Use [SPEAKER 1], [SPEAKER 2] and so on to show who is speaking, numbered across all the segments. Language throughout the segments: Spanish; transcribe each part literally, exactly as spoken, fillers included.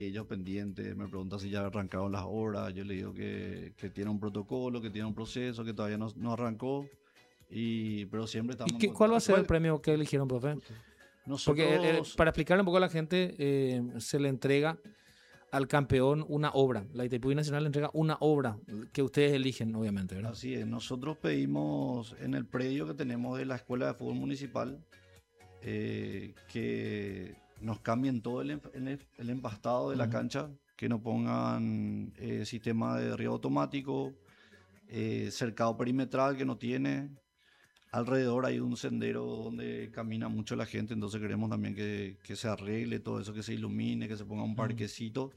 [SPEAKER 1] Ellos pendientes, me preguntan si ya arrancaron las horas, yo le digo que, que tiene un protocolo, que tiene un proceso, que todavía no, no arrancó, y, pero siempre
[SPEAKER 2] ¿Y
[SPEAKER 1] estamos en
[SPEAKER 2] qué, cuál va a
[SPEAKER 1] contacto.
[SPEAKER 2] ser el
[SPEAKER 1] ¿Cuál?
[SPEAKER 2] premio que eligieron, profe? Porque eh, eh,
[SPEAKER 1] Nosotros,
[SPEAKER 2] para explicarle un poco a la gente, eh, se le entrega al campeón una obra. La Itaipú Nacional le entrega una obra que ustedes eligen, obviamente, ¿verdad?
[SPEAKER 1] así es, nosotros pedimos en el predio que tenemos de la Escuela de Fútbol Municipal eh, que nos cambien todo el, em- el, el empastado de la
[SPEAKER 2] Ujú.
[SPEAKER 1] cancha, que nos pongan eh, sistema de riego automático, eh, cercado perimetral que no tiene. Alrededor hay un sendero donde camina mucho la gente, entonces queremos también que, que se arregle todo eso, que se ilumine, que se ponga un
[SPEAKER 2] Mm.
[SPEAKER 1] parquecito.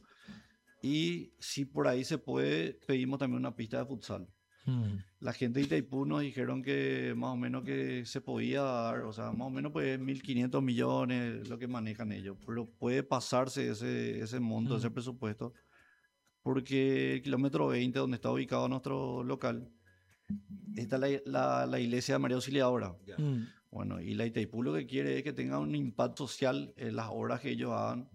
[SPEAKER 1] Y si por ahí se puede, pedimos también una pista de futsal.
[SPEAKER 2] Mm.
[SPEAKER 1] La gente de Itaipú nos dijeron que más o menos que se podía dar, o sea, más o menos pues mil quinientos millones lo que manejan ellos, pero puede pasarse ese, ese monto, ese
[SPEAKER 2] Mm.
[SPEAKER 1] presupuesto, porque el kilómetro veinte donde está ubicado nuestro local, está la, la, la iglesia de María Auxiliadora.
[SPEAKER 3] Ya.
[SPEAKER 2] Mm.
[SPEAKER 1] Bueno, y la Itaipú lo que quiere es que tenga un impacto social en las obras que ellos hagan,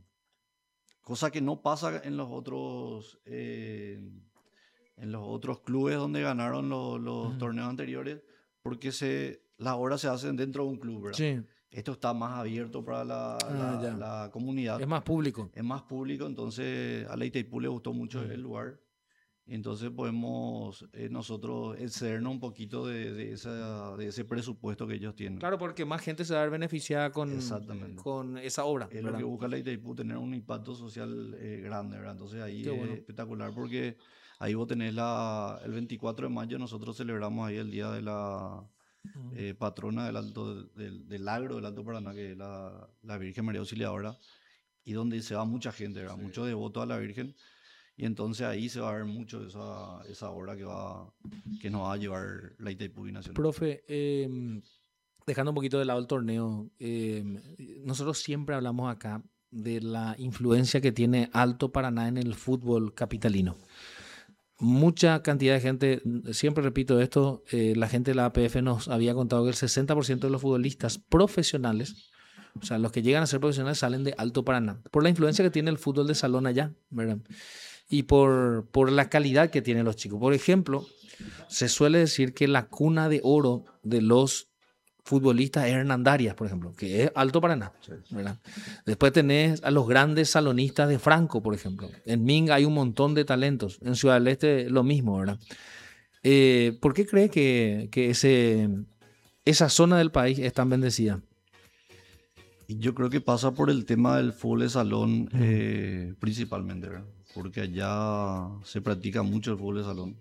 [SPEAKER 1] cosa que no pasa en los otros, eh, en los otros clubes donde ganaron lo- los
[SPEAKER 2] Mm.
[SPEAKER 1] torneos anteriores, porque se, las obras se hacen dentro de un club, ¿verdad?
[SPEAKER 2] Sí.
[SPEAKER 1] Esto está más abierto para la,
[SPEAKER 2] Ah,
[SPEAKER 1] la-
[SPEAKER 2] ya.
[SPEAKER 1] la comunidad,
[SPEAKER 2] Es más público.
[SPEAKER 1] es más público, entonces a la Itaipú le gustó mucho
[SPEAKER 2] Mm.
[SPEAKER 1] el lugar. Entonces podemos eh, nosotros excedernos un poquito de, de esa, de ese presupuesto que ellos tienen.
[SPEAKER 2] Claro, porque más gente se va a ver beneficiada con,
[SPEAKER 1] Exactamente.
[SPEAKER 2] con esa obra,
[SPEAKER 1] Es lo
[SPEAKER 2] ¿verdad?
[SPEAKER 1] que busca la Itaipú, tener un impacto social eh, grande, ¿verdad? Entonces ahí
[SPEAKER 2] Qué
[SPEAKER 1] es
[SPEAKER 2] bueno.
[SPEAKER 1] espectacular porque ahí vos tenés la, el veinticuatro de mayo, nosotros celebramos ahí el día de la
[SPEAKER 2] Mm.
[SPEAKER 1] eh, patrona del, Alto, del, del Agro del Alto Paraná, que es la, la Virgen María Auxiliadora, y donde se va mucha gente, ¿verdad?
[SPEAKER 3] Sí.
[SPEAKER 1] Mucho devoto a la Virgen. Y entonces ahí se va a ver mucho esa, esa obra que, va, que nos va a llevar la Itaipú Nacional.
[SPEAKER 2] Profe, eh, dejando un poquito de lado el torneo, eh, nosotros siempre hablamos acá de la influencia que tiene Alto Paraná en el fútbol capitalino. Mucha cantidad de gente, siempre repito esto, eh, la gente de la A P F nos había contado que el sesenta por ciento de los futbolistas profesionales, o sea, los que llegan a ser profesionales, salen de Alto Paraná, por la influencia que tiene el fútbol de salón allá, ¿verdad? Y por, por la calidad que tienen los chicos. Por ejemplo, se suele decir que la cuna de oro de los futbolistas es Hernandarias, por ejemplo, que es Alto Paraná,
[SPEAKER 3] Sí.
[SPEAKER 2] ¿verdad? Después tenés a los grandes salonistas de Franco, por ejemplo. En Minga hay un montón de talentos. En Ciudad del Este lo mismo, ¿verdad? Eh, ¿por qué cree que, que ese, esa zona del país es tan bendecida?
[SPEAKER 1] Y yo creo que pasa por el tema del fútbol de salón
[SPEAKER 2] Mm.
[SPEAKER 1] eh, principalmente, ¿verdad? Porque allá se practica mucho el fútbol de salón.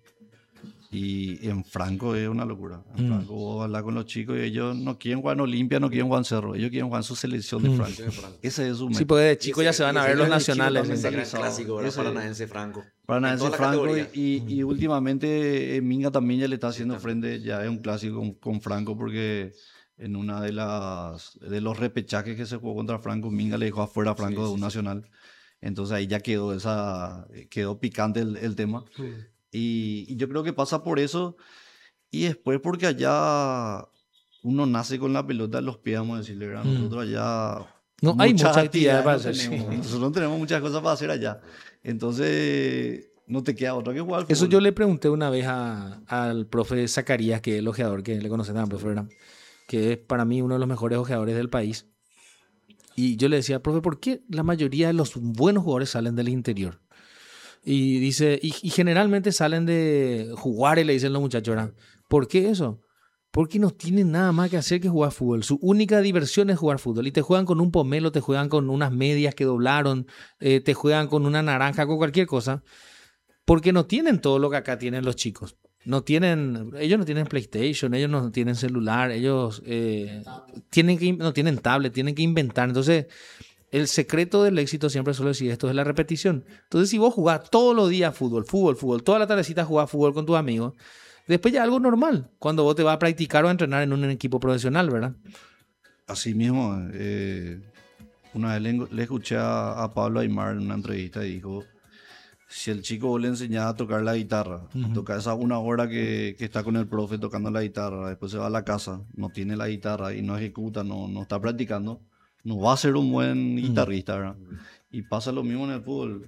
[SPEAKER 1] Y en Franco es una locura. En
[SPEAKER 2] Mm.
[SPEAKER 1] Franco vos hablas con los chicos y ellos no quieren jugar en Olimpia, no quieren jugar en Cerro. Ellos quieren jugar en su selección de
[SPEAKER 2] Mm.
[SPEAKER 1] Franco.
[SPEAKER 3] Sí, Franco.
[SPEAKER 1] Ese es su
[SPEAKER 2] Sí,
[SPEAKER 1] meta.
[SPEAKER 2] porque de
[SPEAKER 3] Y
[SPEAKER 2] chicos
[SPEAKER 3] ese-
[SPEAKER 2] ya se van
[SPEAKER 3] y
[SPEAKER 2] a
[SPEAKER 3] ese
[SPEAKER 2] ver los
[SPEAKER 3] gran chico
[SPEAKER 2] nacionales.
[SPEAKER 3] también, ese gran
[SPEAKER 1] mentalizado.
[SPEAKER 3] clásico, ¿verdad?
[SPEAKER 1] Ese-
[SPEAKER 3] Paranaense Franco.
[SPEAKER 1] Paranaense
[SPEAKER 3] En todas las
[SPEAKER 1] Franco y,
[SPEAKER 3] categorías.
[SPEAKER 1] y, y últimamente eh, Minga también ya le está haciendo
[SPEAKER 3] también.
[SPEAKER 1] frente, ya es un clásico con, con Franco porque en una de las de los repechajes que se jugó contra Franco, Minga le dejó afuera a Franco
[SPEAKER 3] Sí,
[SPEAKER 1] de
[SPEAKER 3] sí,
[SPEAKER 1] un
[SPEAKER 3] sí.
[SPEAKER 1] nacional. Entonces ahí ya quedó esa quedó picante el, el tema. Y, y yo creo que pasa por eso y después porque allá uno nace con la pelota en los pies, vamos a decirle, ¿verdad?
[SPEAKER 2] Mm.
[SPEAKER 1] Nosotros allá
[SPEAKER 2] No hay
[SPEAKER 1] muchas
[SPEAKER 2] mucha actividad para
[SPEAKER 1] actividades no
[SPEAKER 2] hacer.
[SPEAKER 1] tenemos.
[SPEAKER 2] Sí.
[SPEAKER 1] Nosotros no tenemos muchas cosas para hacer allá. Entonces, no te queda otra que jugar al
[SPEAKER 2] Eso
[SPEAKER 1] fútbol.
[SPEAKER 2] yo le pregunté una vez a- al profe Zacarías, que es el ojeador, que le conocen también, profe, ¿verdad? Que es para mí uno de los mejores ojeadores del país. Y yo le decía, profe, ¿por qué la mayoría de los buenos jugadores salen del interior? Y dice, y, y generalmente salen de jugar, y le dicen los muchachos, ¿verdad? ¿Por qué eso? Porque no tienen nada más que hacer que jugar fútbol. Su única diversión es jugar fútbol. Y te juegan con un pomelo, te juegan con unas medias que doblaron, eh, te juegan con una naranja, con cualquier cosa. Porque no tienen todo lo que acá tienen los chicos. No tienen, ellos no tienen PlayStation, ellos no tienen celular, ellos eh, tienen que, no tienen tablet, tienen que inventar. Entonces, el secreto del éxito, siempre suelo decir esto, es la repetición. Entonces, si vos jugás todos los días fútbol, fútbol, fútbol, toda la tardecita jugás fútbol con tus amigos, después ya algo normal, cuando vos te vas a practicar o a entrenar en un equipo profesional, ¿verdad?
[SPEAKER 1] Así mismo, eh, una vez le, le escuché a, a Pablo Aymar en una entrevista y dijo, si el chico vos le enseñás a tocar la guitarra,
[SPEAKER 2] Ujú.
[SPEAKER 1] toca esa una hora que, que está con el profe tocando la guitarra, después se va a la casa, no tiene la guitarra y no ejecuta, no, no está practicando, no va a ser un buen guitarrista, ¿verdad? Y pasa lo mismo en el fútbol.